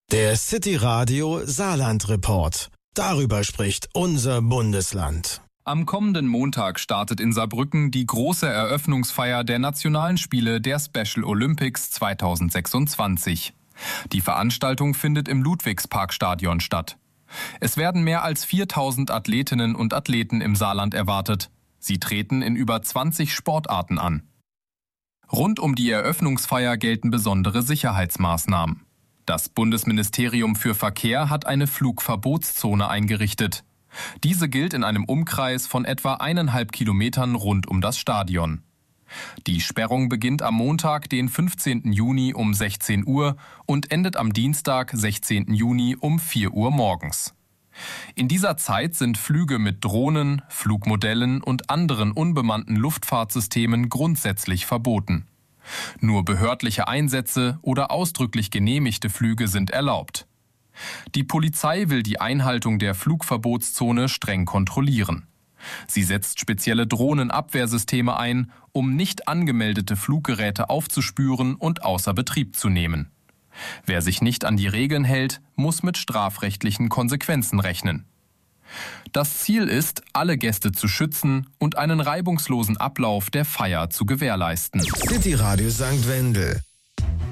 Der City Radio Saarland Report. Darüber spricht unser Bundesland. Am kommenden Montag startet in Saarbrücken die große Eröffnungsfeier der Nationalen Spiele der Special Olympics 2026. Die Veranstaltung findet im Ludwigsparkstadion statt. Es werden mehr als 4000 Athletinnen und Athleten im Saarland erwartet. Sie treten in über 20 Sportarten an. Rund um die Eröffnungsfeier gelten besondere Sicherheitsmaßnahmen. Das Bundesministerium für Verkehr hat eine Flugverbotszone eingerichtet. Diese gilt in einem Umkreis von etwa 1,5 Kilometern rund um das Stadion. Die Sperrung beginnt am Montag, den 15. Juni um 16 Uhr und endet am Dienstag, 16. Juni um 4 Uhr morgens. In dieser Zeit sind Flüge mit Drohnen, Flugmodellen und anderen unbemannten Luftfahrtsystemen grundsätzlich verboten. Nur behördliche Einsätze oder ausdrücklich genehmigte Flüge sind erlaubt. Die Polizei will die Einhaltung der Flugverbotszone streng kontrollieren. Sie setzt spezielle Drohnenabwehrsysteme ein, um nicht angemeldete Fluggeräte aufzuspüren und außer Betrieb zu nehmen. Wer sich nicht an die Regeln hält, muss mit strafrechtlichen Konsequenzen rechnen. Das Ziel ist, alle Gäste zu schützen und einen reibungslosen Ablauf der Feier zu gewährleisten. City Radio St. Wendel.